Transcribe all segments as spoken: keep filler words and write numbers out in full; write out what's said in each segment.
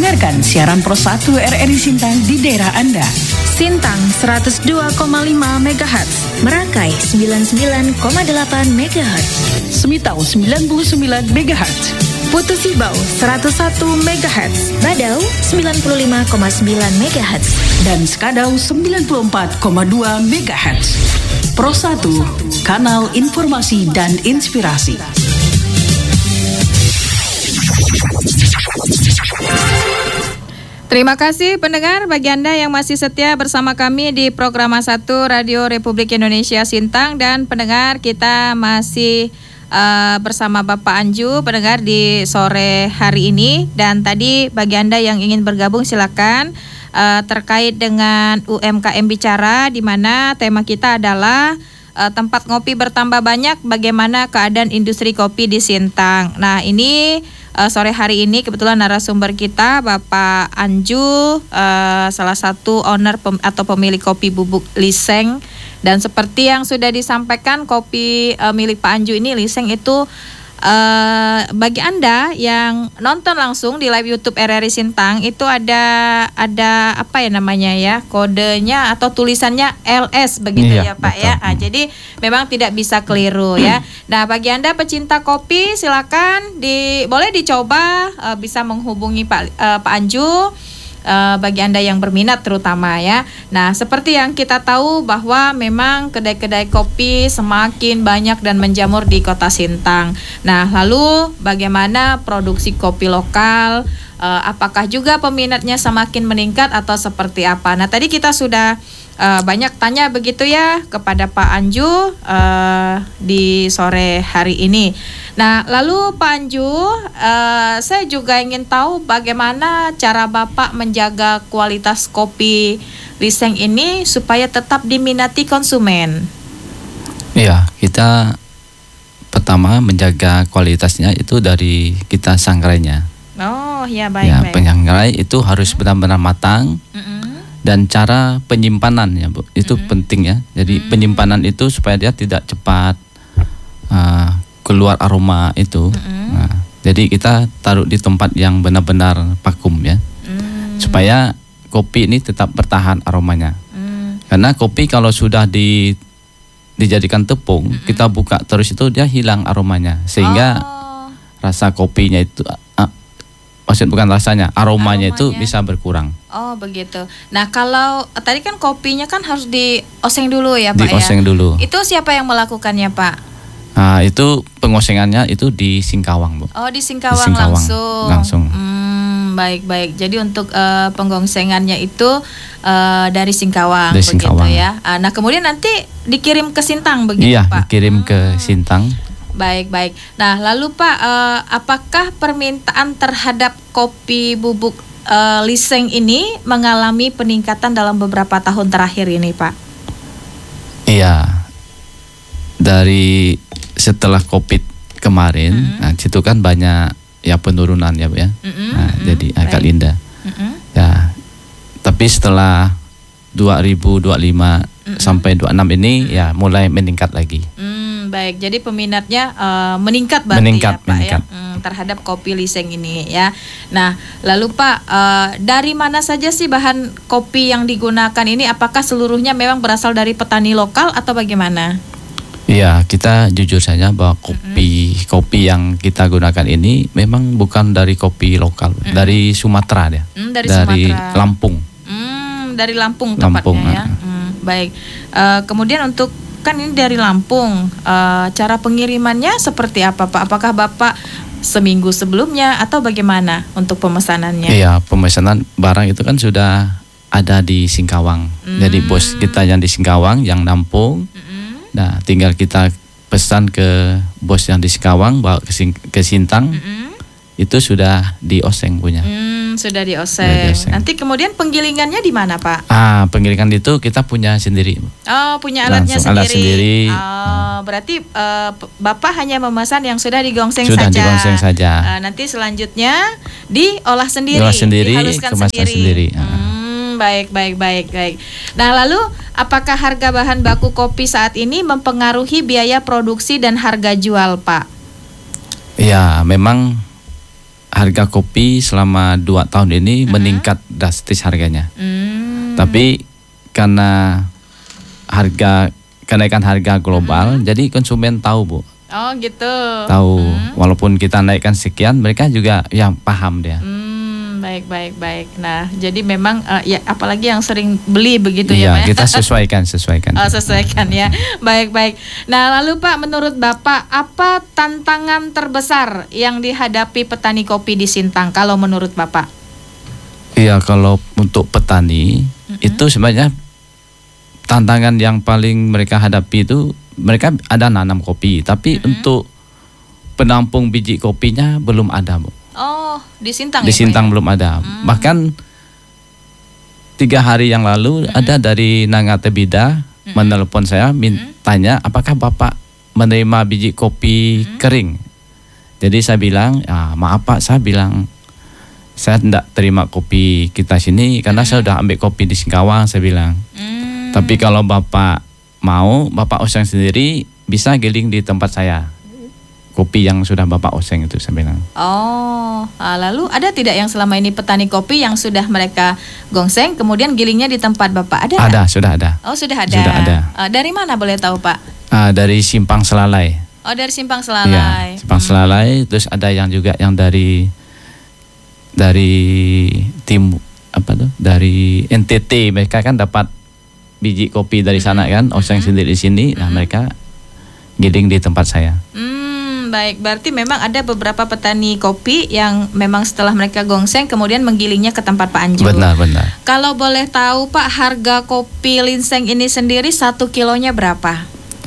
Dengarkan siaran Pro satu R R I Sintang di daerah Anda. Sintang seratus dua koma lima megahertz, Merakai sembilan puluh sembilan koma delapan megahertz, Semitau sembilan puluh sembilan megahertz, Putu Sibau seratus satu megahertz, Badau sembilan puluh lima koma sembilan megahertz, dan Skadau sembilan puluh empat koma dua megahertz. Pro satu, kanal informasi dan inspirasi. Terima kasih pendengar bagi Anda yang masih setia bersama kami di program satu Radio Republik Indonesia Sintang, dan pendengar kita masih uh, bersama Bapak Anju pendengar di sore hari ini. Dan tadi bagi Anda yang ingin bergabung silakan uh, terkait dengan U M K M Bicara, di mana tema kita adalah uh, tempat ngopi bertambah banyak, bagaimana keadaan industri kopi di Sintang. Nah ini Uh, sore hari ini kebetulan narasumber kita Bapak Anju, uh, salah satu owner pem- atau pemilik kopi bubuk Liseng. Dan seperti yang sudah disampaikan, kopi uh, milik Pak Anju ini Liseng itu uh, bagi Anda yang nonton langsung di live YouTube R R I Sintang itu ada ada apa ya namanya ya, kodenya atau tulisannya L S begitu iya, ya Pak betul. ya. Nah, jadi memang tidak bisa keliru ya. Nah bagi Anda pecinta kopi silakan di boleh dicoba, uh, bisa menghubungi Pak uh, Pak Anju. Uh, bagi Anda yang berminat terutama ya. Nah, seperti yang kita tahu bahwa memang kedai-kedai kopi semakin banyak dan menjamur di Kota Sintang. Nah, lalu bagaimana produksi kopi lokal? Uh, apakah juga peminatnya semakin meningkat atau seperti apa? Nah, tadi kita sudah uh, banyak tanya begitu ya kepada Pak Anju uh, di sore hari ini. Nah, lalu Pak Anju, uh, saya juga ingin tahu bagaimana cara Bapak menjaga kualitas kopi Liseng ini supaya tetap diminati konsumen. Iya, kita pertama menjaga kualitasnya itu dari kita sangrainya. Oh, ya Ya, baik-baik. penyangrai itu harus benar-benar matang. Mm-mm. Dan cara penyimpanan ya Bu, itu Mm-mm. penting ya. Jadi Mm. penyimpanan itu supaya dia tidak cepat uh, keluar aroma itu. Mm-mm. Nah, jadi kita taruh di tempat yang benar-benar vakum ya, Mm. supaya kopi ini tetap bertahan aromanya. Mm. Karena kopi kalau sudah di dijadikan tepung, Mm-mm. kita buka terus itu dia hilang aromanya, sehingga Oh. rasa kopinya itu, uh, maksud bukan rasanya, aromanya, itu Aromanya. bisa berkurang. Oh begitu. Nah kalau eh, tadi kan kopinya kan harus dioseng dulu ya Pak Dioseng ya. dulu. Itu siapa yang melakukannya Pak? Nah, itu pengosengannya itu di Singkawang Bu. Oh di Singkawang, Di Singkawang, langsung. langsung. Hmm, baik-baik. Jadi untuk uh, penggosengannya itu uh, dari Singkawang, Dari begitu Singkawang. ya. Uh, nah kemudian nanti dikirim ke Sintang begitu Iya, Pak? dikirim ke Hmm. Sintang. Baik-baik. Nah lalu Pak, uh, apakah permintaan terhadap kopi bubuk uh, Liseng ini mengalami peningkatan dalam beberapa tahun terakhir ini Pak? Iya. Dari setelah Covid kemarin, Mm-hmm. nah situ kan banyak ya penurunan ya Bu ya. Mm-mm, Nah, mm-mm, jadi agak baik. linda. Mm-mm. Ya. Tapi setelah dua ribu dua puluh lima Mm-mm. sampai dua puluh enam ini ya mulai meningkat lagi. Hmm, baik. Jadi peminatnya uh, meningkat berarti Meningkat, ya Pak meningkat. ya hmm, terhadap kopi Liseng ini ya. Nah, lalu Pak, uh, dari mana saja sih bahan kopi yang digunakan ini? Apakah seluruhnya memang berasal dari petani lokal atau bagaimana? Iya, kita jujur saja bahwa kopi kopi yang kita gunakan ini memang bukan dari kopi lokal, Mm-mm. dari Sumatera dia. Hmm, dari Sumatera. Lampung. Hmm, dari Lampung Lampung, tepatnya ya. ah. Hmm, baik. Uh, kemudian untuk kan ini dari Lampung, uh, cara pengirimannya seperti apa Pak? Apakah Bapak seminggu sebelumnya atau bagaimana untuk pemesanannya? Iya, pemesanan barang itu kan sudah ada di Singkawang. Hmm. Jadi bos kita yang di Singkawang yang nampung. Mm-mm. Nah, tinggal kita pesan ke bos yang di Singkawang bawa ke, Sing- ke Sintang. Mm-mm. Itu sudah dioseng punya. Hmm, sudah dioseng. Sudah dioseng. Nanti kemudian penggilingannya di mana Pak? Ah, penggilingan itu kita punya sendiri. Oh, punya alatnya Langsung alat sendiri. sendiri. Oh, berarti eh, p- Bapak hanya memesan yang sudah digongseng Sudah saja. digongseng saja. Eh, nanti selanjutnya diolah sendiri, Diolah sendiri, dihaluskan kemasan sendiri. sendiri. Ah. Hmm, baik, baik, baik, baik. Nah, lalu apakah harga bahan baku kopi saat ini mempengaruhi biaya produksi dan harga jual, Pak? Ya, memang harga kopi selama dua tahun ini uh-huh. meningkat drastis harganya. Hmm. Tapi karena harga kenaikan harga global, uh-huh. jadi konsumen tahu Bu. Oh gitu. Tahu, hmm. walaupun kita naikkan sekian, mereka juga yang paham dia. Hmm, baik baik baik. Nah, jadi memang uh, ya apalagi yang sering beli begitu iya, ya Pak. Kita sesuaikan sesuaikan. Oh, sesuaikan ya. Baik baik. Nah, lalu Pak, menurut Bapak apa tantangan terbesar yang dihadapi petani kopi di Sintang kalau menurut Bapak? Iya, kalau untuk petani mm-hmm. itu sebenarnya tantangan yang paling mereka hadapi itu, mereka ada nanam kopi, tapi mm-hmm. untuk penampung biji kopinya belum ada, Bu. Oh, di Sintang. Di ya, Sintang ya? belum ada. Mm. Bahkan tiga hari yang lalu mm-hmm. ada dari Nangate Bida mm-hmm. menelepon saya, mm-hmm. tanya apakah Bapak menerima biji kopi mm-hmm. kering. Jadi saya bilang, ah, maaf Pak, saya bilang saya tidak terima kopi kita sini karena mm-hmm. saya sudah ambil kopi di Singkawang, saya bilang. Mm. Tapi kalau Bapak mau, Bapak oseng sendiri, bisa giling di tempat saya. Kopi yang sudah Bapak oseng itu, saya bilang. Oh, lalu ada tidak yang selama ini petani kopi yang sudah mereka gongseng, kemudian gilingnya di tempat Bapak? Ada? Ada, sudah ada. Oh, sudah ada. Sudah ada. Uh, dari mana boleh tahu Pak? Uh, dari Simpang Selalai. Oh, dari Simpang Selalai. Ya, Simpang hmm. Selalai. Terus ada yang juga yang dari dari tim apa tuh? Dari N T T, mereka kan dapat biji kopi dari sana kan, oseng mm-hmm. sendiri di sini, nah mm-hmm. mereka giling di tempat saya. Hmm, baik, berarti memang ada beberapa petani kopi yang memang setelah mereka gongseng kemudian menggilingnya ke tempat Pak Anju. Benar, benar. Kalau boleh tahu Pak, harga kopi linseng ini sendiri satu kilonya berapa?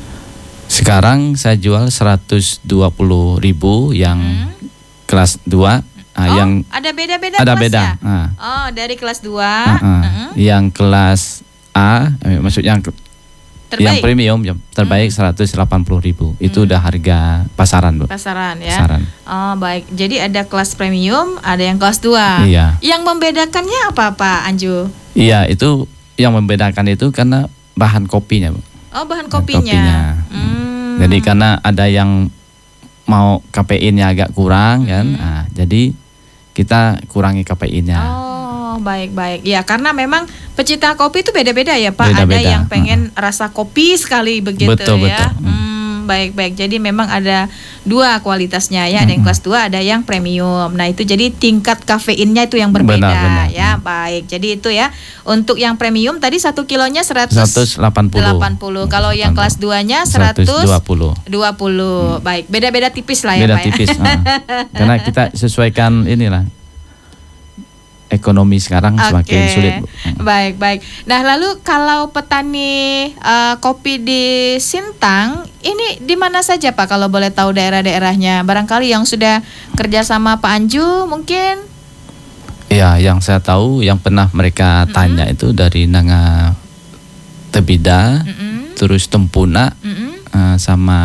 Sekarang saya jual seratus dua puluh ribu yang hmm. kelas dua. Nah, oh, yang ada beda-beda ada kelas beda. Ya? Nah. Oh, dari kelas dua. Uh-uh. Uh-huh. Yang kelas A, eh, maksudnya yang, yang premium, yang terbaik hmm. seratus delapan puluh ribu. Itu hmm. udah harga pasaran, Bu. Pasaran ya. Pasaran. Oh, baik. Jadi ada kelas premium, ada yang kelas dua. Iya. Yang membedakannya apa, Pak Anju? Iya, itu yang membedakan itu karena bahan kopinya, Bu. Oh, bahan kopinya. kopinya. Hmm. Jadi karena ada yang mau kafeinnya agak kurang hmm. kan. Nah, jadi kita kurangi kafeinnya. Oh, baik-baik. Ya, karena memang pecinta kopi itu beda-beda ya, Pak. Beda-beda. Ada yang pengen uh-huh. rasa kopi sekali begitu betul, ya. Betul. Hmm, baik-baik. Jadi memang ada dua kualitasnya ya, ada yang kelas dua, ada yang premium. Nah, itu jadi tingkat kafeinnya itu yang berbeda. Benar, benar. Ya, baik. Jadi itu ya. Untuk yang premium tadi satu kilonya seratus delapan puluh. Kalau yang kelas dua-nya seratus dua puluh. dua puluh. Hmm. Baik, beda-beda tipis lah ya, beda Pak. Beda tipis. Nah. Karena kita sesuaikan inilah. Ekonomi sekarang okay. semakin sulit, Bu. Baik, baik. Nah, lalu kalau petani uh, kopi di Sintang, ini di mana saja Pak kalau boleh tahu daerah-daerahnya? Barangkali yang sudah kerja sama Pak Anju mungkin? Iya, yang saya tahu, yang pernah mereka mm-hmm. tanya itu dari Nanga Tebida, mm-hmm. terus Tempuna, mm-hmm. uh, sama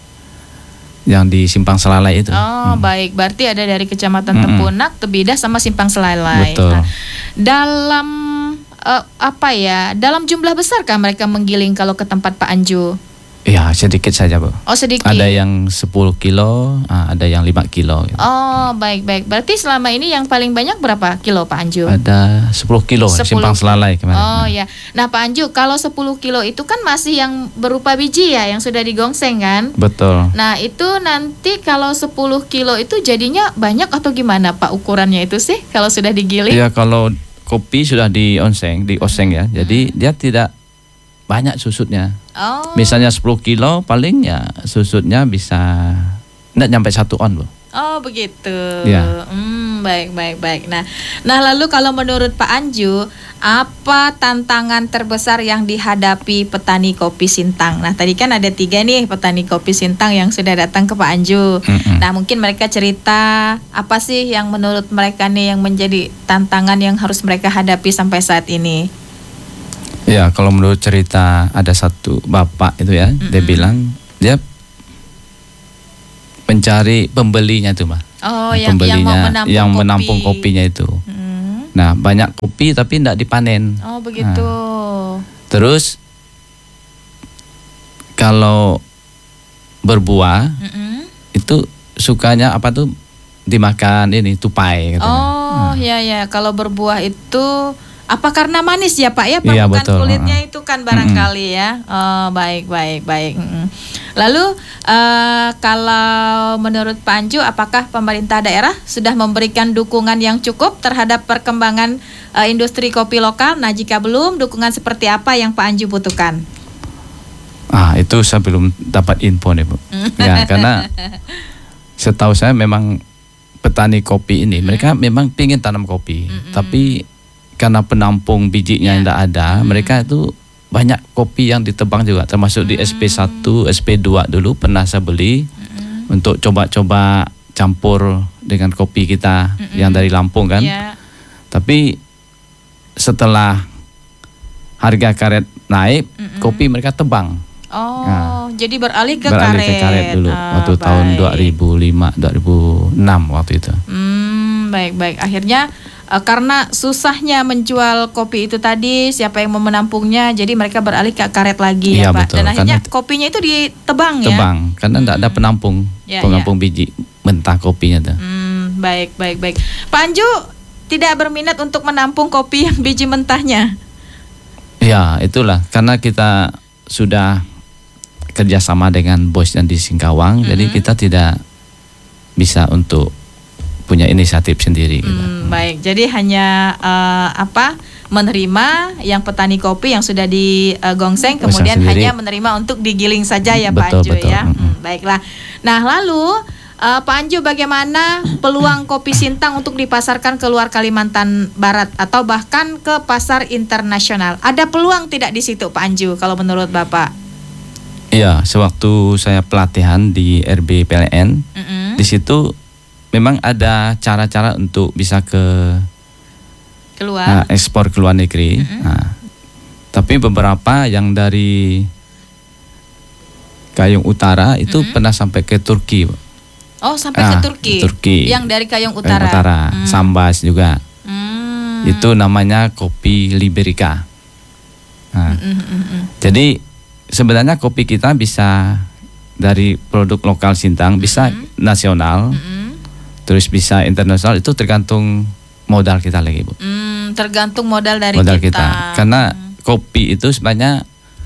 yang di Simpang Selalai itu. Oh, hmm. baik. Berarti ada dari Kecamatan mm-hmm. Tempunak, Tebidah sama Simpang Selalai. Betul. Nah, dalam uh, apa ya? Dalam jumlah besarkah mereka menggiling kalau ke tempat Pak Anju? Iya, sedikit saja, Bu. Oh, sedikit. Ada yang sepuluh kilo, ada yang lima kilo gitu. Oh, baik-baik. Berarti selama ini yang paling banyak berapa kilo Pak Anju? Ada sepuluh kilo Simpang Selalai kemarin. Oh, ya. Nah, Pak Anju, kalau sepuluh kilo itu kan masih yang berupa biji ya, yang sudah digongseng kan? Betul. Nah, itu nanti kalau sepuluh kilo itu jadinya banyak atau gimana Pak ukurannya itu sih kalau sudah digiling? Iya, kalau kopi sudah dionseng, dioseng ya. Jadi hmm. dia tidak banyak susutnya. Oh. Misalnya sepuluh kilo paling ya susutnya bisa enggak nyampe satu on, Bu. Oh, begitu. Ya. Hmm, baik, baik, baik. Nah, nah lalu kalau menurut Pak Anju, apa tantangan terbesar yang dihadapi petani kopi Sintang? Nah, tadi kan ada tiga nih petani kopi Sintang yang sudah datang ke Pak Anju. Mm-hmm. Nah, mungkin mereka cerita apa sih yang menurut mereka nih yang menjadi tantangan yang harus mereka hadapi sampai saat ini? Ya, kalau menurut cerita ada satu bapak itu ya, mm-hmm. dia bilang dia mencari pembelinya tuh, Mbak. Oh, nah, yang, pembelinya yang, mau menampung yang kopi. menampung kopinya itu. Mm-hmm. Nah, banyak kopi tapi tidak dipanen. Oh, begitu. Nah, terus kalau berbuah mm-hmm. itu sukanya apa tuh dimakan ini tupai katanya. Oh, ya ya. Kalau berbuah itu apa karena manis ya Pak ya? Pak, Iya, bukan betul. kulitnya Uh-uh. itu kan barangkali ya. Oh, baik baik baik. Mm-mm. Lalu eh, kalau menurut Pak Anju, apakah pemerintah daerah sudah memberikan dukungan yang cukup terhadap perkembangan eh, industri kopi lokal? Nah, jika belum, dukungan seperti apa yang Pak Anju butuhkan? Ah, itu saya belum dapat info nih Bu. Ya, karena setahu saya memang petani kopi ini, mereka memang ingin tanam kopi, tapi karena penampung bijinya yang tidak ada, mereka itu banyak kopi yang ditebang juga, termasuk di S P satu, S P dua dulu pernah saya beli untuk coba-coba campur dengan kopi kita yang dari Lampung kan. Ya. Tapi setelah harga karet naik, kopi mereka tebang. Oh, Nah, jadi beralih ke Beralih karet. ke karet dulu Ah, waktu tahun baik. dua ribu lima, dua ribu enam waktu itu. Hmm, baik-baik. Akhirnya eh, karena susahnya menjual kopi itu tadi, siapa yang mau menampungnya, jadi mereka beralih ke karet lagi Iya, ya Pak. betul. Dan akhirnya Karena- kopinya itu ditebang ya. Tebang karena tidak ada penampung, Ya, penampung biji mentah kopinya tuh. Hmm, baik, baik, baik. Pak Anju tidak berminat untuk menampung kopi yang biji mentahnya. Ya, itulah karena kita sudah kerjasama dengan bos yang di Singkawang, jadi kita tidak bisa untuk punya inisiatif sendiri. Gitu. Hmm, baik. Jadi hanya eh, apa? Menerima yang petani kopi yang sudah digongseng, Usaha kemudian sendiri. hanya menerima untuk digiling saja ya Pak Betul, Anju betul. ya. Mm-mm. Hmm, baiklah. Nah, lalu eh, Pak Anju, bagaimana peluang kopi Sintang untuk dipasarkan ke luar Kalimantan Barat atau bahkan ke pasar internasional? Ada peluang tidak di situ Pak Anju kalau menurut Bapak? Iya, sewaktu saya pelatihan di R B P L N, Mm-mm. di situ memang ada cara-cara untuk bisa ke Keluar. uh, ekspor ke luar negeri. Nah, tapi beberapa yang dari Kayung Utara itu pernah sampai ke Turki. Oh, sampai ke Ah, Turki. Turki. Yang dari Kayung Kayung Utara. Utara, Hmm. Sambas juga. Hmm. Itu namanya kopi Liberica. Nah, Mm, mm, mm. jadi sebenarnya kopi kita bisa dari produk lokal Sintang, bisa nasional, Mm. terus bisa internasional, itu tergantung modal kita lagi Bu. Hmm, tergantung modal dari Modal kita. kita. Karena kopi itu sebenarnya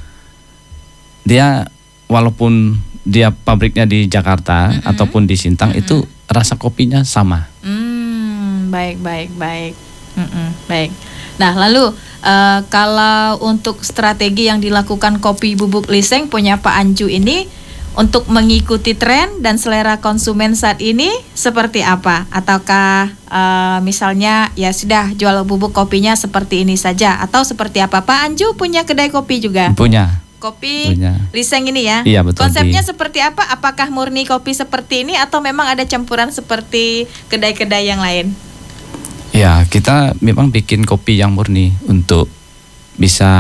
dia walaupun dia pabriknya di Jakarta ataupun di Sintang, itu rasa kopinya sama. Hmm, baik, baik, baik. Mm-mm, baik. Nah, lalu eh, kalau untuk strategi yang dilakukan Kopi Bubuk Liseng punya Pak Anju ini untuk mengikuti tren dan selera konsumen saat ini seperti apa? Ataukah eh, misalnya ya sudah jual bubuk kopinya seperti ini saja atau seperti apa? Pak Anju punya kedai kopi juga? Punya. Kopi Punya. Liseng ini ya? Iya, betul. Konsepnya Di- seperti apa? Apakah murni kopi seperti ini atau memang ada campuran seperti kedai-kedai yang lain? Ya, kita memang bikin kopi yang murni untuk bisa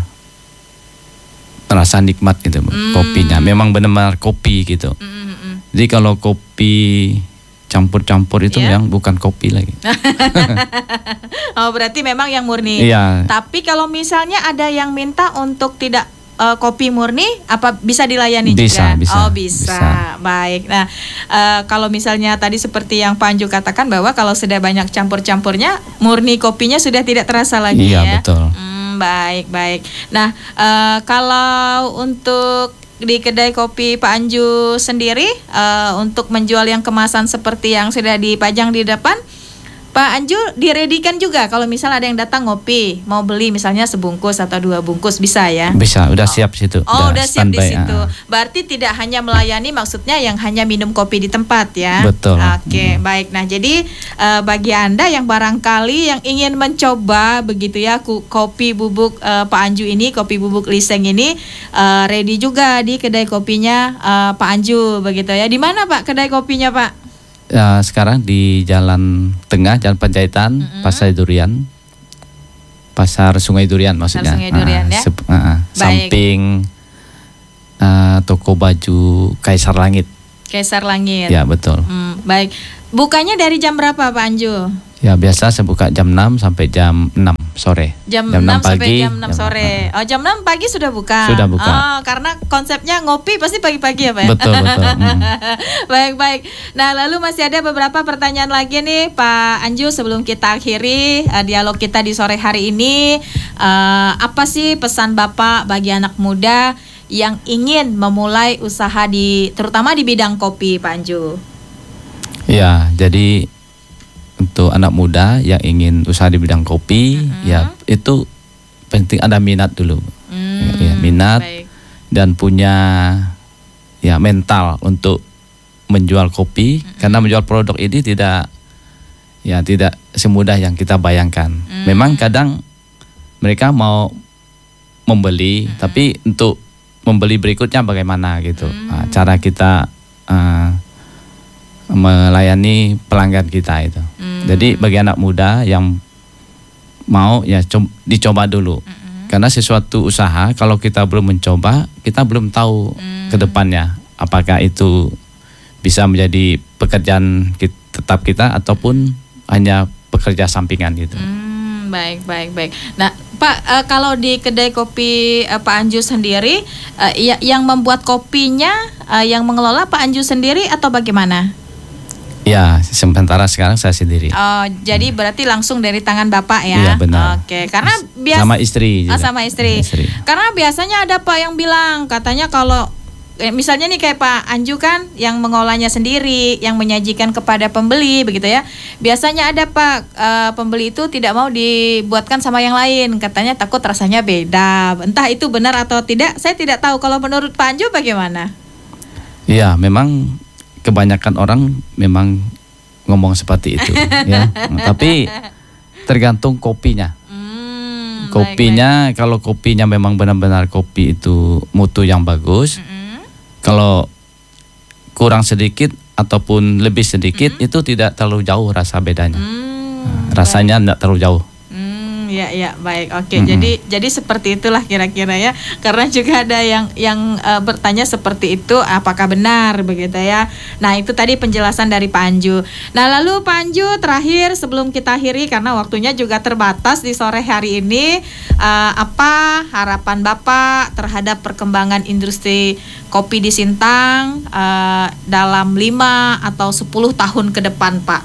terasa nikmat gitu Bu, Hmm. kopinya. Memang benar-benar kopi gitu. Mm-mm. Jadi kalau kopi campur-campur itu Iya. yang bukan kopi lagi. Oh, berarti memang yang murni. Iya. Tapi kalau misalnya ada yang minta untuk tidak eh, kopi murni, apa bisa dilayani Bisa, juga? bisa, Oh, bisa. bisa. Baik. Nah, eh, kalau misalnya tadi seperti yang Pak Anju katakan bahwa kalau sudah banyak campur-campurnya, murni kopinya sudah tidak terasa lagi Iya, ya. betul. Hmm, baik, baik. Nah, eh, kalau untuk di kedai kopi Pak Anju sendiri eh, untuk menjual yang kemasan seperti yang sudah dipajang di depan, Pak Anju diredikan juga kalau misal ada yang datang ngopi, mau beli misalnya sebungkus atau dua bungkus bisa ya? Bisa, udah siap situ. Oh, udah siap di standby, situ. ah. Berarti tidak hanya melayani, maksudnya yang hanya minum kopi di tempat ya. Betul. Oke, baik. Nah, jadi eh, bagi Anda yang barangkali yang ingin mencoba begitu ya ku- kopi bubuk eh, Pak Anju ini, kopi bubuk Liseng ini eh, ready juga di kedai kopinya eh, Pak Anju begitu ya. Di mana Pak kedai kopinya, Pak? Ya, sekarang di Jalan Tengah, Jalan Panjaitan, Pasar Durian, Pasar Sungai Durian maksudnya. Sungai Durian, Ah, ya. sep- ah, ah. Baik. Samping ah, toko baju Kaisar Langit. Kaisar Langit. Ya betul. Hmm, baik. Bukanya dari jam berapa Pak Anju? Ya biasa saya buka jam enam sampai jam enam sore. Jam, jam enam enam pagi, sampai jam enam sore. uh, Oh, jam enam pagi sudah buka. Sudah buka. Oh, karena konsepnya ngopi pasti pagi-pagi ya, Pak? Betul, betul. Mm. Baik, baik. Nah, lalu masih ada beberapa pertanyaan lagi nih, Pak Anju, sebelum kita akhiri uh, dialog kita di sore hari ini. Uh, apa sih pesan Bapak bagi anak muda yang ingin memulai usaha di terutama di bidang kopi, Pak Anju? Ya, jadi untuk anak muda yang ingin usaha di bidang kopi, mm-hmm. ya itu penting ada minat dulu, mm, ya, minat baik. Dan punya ya mental untuk menjual kopi, mm-hmm. karena menjual produk ini tidak ya tidak semudah yang kita bayangkan. Mm. Memang kadang mereka mau membeli, mm-hmm. tapi untuk membeli berikutnya bagaimana gitu, mm. nah, cara kita uh, melayani pelanggan kita itu. Hmm. Jadi bagi anak muda yang mau ya co- dicoba dulu. Hmm. Karena sesuatu usaha kalau kita belum mencoba, kita belum tahu hmm. ke depannya apakah itu bisa menjadi pekerjaan kita, tetap kita ataupun hanya pekerja sampingan gitu. Hmm, baik, baik, baik. Nah, Pak, uh, kalau di kedai kopi uh, Pak Anju sendiri, uh, ya, yang membuat kopinya, uh, yang mengelola Pak Anju sendiri atau bagaimana? Ya, sementara sekarang saya sendiri. Oh, jadi berarti langsung dari tangan Bapak ya? Iya, benar. Oke, karena biasa sama istri juga. Oh, sama istri. istri. Karena biasanya ada Pak yang bilang katanya kalau eh, misalnya nih kayak Pak Anju kan yang mengolahnya sendiri, yang menyajikan kepada pembeli begitu ya. Biasanya ada Pak uh, pembeli itu tidak mau dibuatkan sama yang lain, katanya takut rasanya beda. Entah itu benar atau tidak, saya tidak tahu. Kalau menurut Pak Anju bagaimana? Iya, memang kebanyakan orang memang ngomong seperti itu ya. Tapi tergantung kopinya. Hmm, kopinya baik, baik. Kalau kopinya memang benar-benar kopi itu mutu yang bagus. Mm-hmm. Kalau kurang sedikit ataupun lebih sedikit, mm-hmm. itu tidak terlalu jauh rasa bedanya. Mm, nah, rasanya tidak terlalu jauh. Ya, ya, baik, oke. Mm-hmm. Jadi, jadi seperti itulah kira-kira ya. Karena juga ada yang yang uh, bertanya seperti itu, apakah benar begitu ya? Nah, itu tadi penjelasan dari Pak Anju. Nah, lalu Pak Anju terakhir sebelum kita akhiri karena waktunya juga terbatas di sore hari ini, uh, apa harapan Bapak terhadap perkembangan industri kopi di Sintang uh, dalam lima atau sepuluh tahun ke depan, Pak?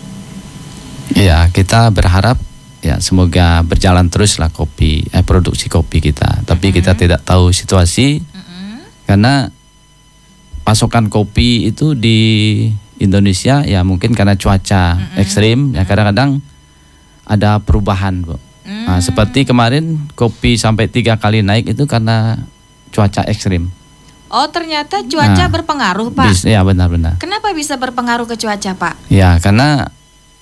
Iya, kita berharap ya semoga berjalan teruslah kopi eh, produksi kopi kita. Tapi mm-hmm. kita tidak tahu situasi mm-hmm. karena pasokan kopi itu di Indonesia ya mungkin karena cuaca mm-hmm. ekstrim mm-hmm. ya kadang-kadang ada perubahan, Bu. Mm-hmm. Nah, seperti kemarin kopi sampai tiga kali naik itu karena cuaca ekstrim. Oh, ternyata cuaca nah, berpengaruh, Pak. Bis, ya benar-benar. Kenapa bisa berpengaruh ke cuaca, Pak? Ya karena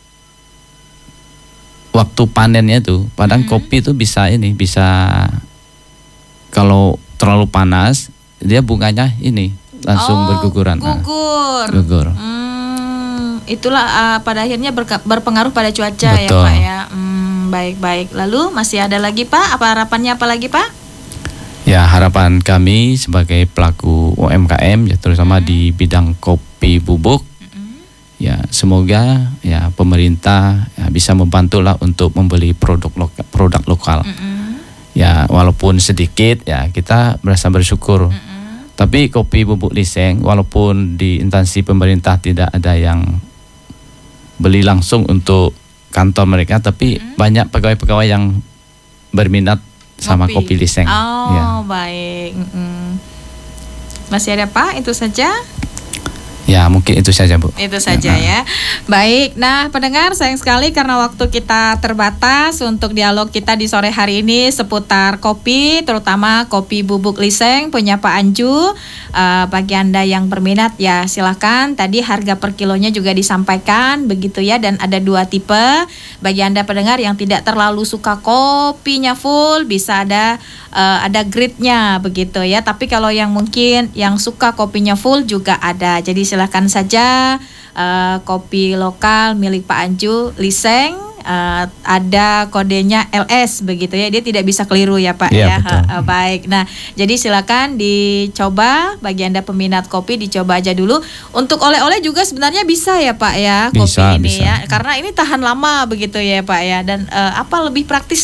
waktu panennya tuh, padahal mm-hmm. kopi itu bisa ini, bisa kalau terlalu panas, dia bunganya ini langsung oh, berguguran. Gugur. Nah, gugur. Hmm, itulah uh, pada akhirnya berka- berpengaruh pada cuaca. Betul. Ya, Pak ya. Hmm, baik-baik. Lalu masih ada lagi, Pak? Apa harapannya apa lagi, Pak? Ya, harapan kami sebagai pelaku U M K M ya terutama mm-hmm. di bidang kopi bubuk. Ya semoga ya pemerintah ya, bisa membantulah untuk membeli produk lokal, produk lokal. Mm-hmm. Ya walaupun sedikit ya kita merasa bersyukur. Mm-hmm. Tapi kopi bubuk Liseng walaupun di instansi pemerintah tidak ada yang beli langsung untuk kantor mereka, tapi mm-hmm. banyak pegawai-pegawai yang berminat sama kopi, kopi Liseng. Oh ya. Baik. Mm-hmm. Masih ada, Pak? Itu saja. Ya mungkin itu saja, Bu. Itu saja ya, ya. Baik, nah pendengar sayang sekali karena waktu kita terbatas untuk dialog kita di sore hari ini seputar kopi, terutama kopi bubuk Liseng punya Pak Anju. uh, Bagi Anda yang berminat ya silahkan. Tadi harga per kilonya juga disampaikan begitu ya. Dan ada dua tipe. Bagi Anda pendengar yang tidak terlalu suka kopinya full, bisa ada uh, ada grade-nya begitu ya. Tapi kalau yang mungkin yang suka kopinya full juga ada. Jadi silakan saja uh, kopi lokal milik Pak Anju Liseng uh, ada kodenya L S begitu ya, dia tidak bisa keliru ya Pak Iya, ya. betul. Uh, baik. Nah, jadi silakan dicoba bagi Anda peminat kopi, dicoba aja dulu. Untuk oleh-oleh juga sebenarnya bisa ya Pak ya, kopi Bisa, ini bisa. ya. Karena ini tahan lama begitu ya Pak ya, dan uh, apa lebih praktis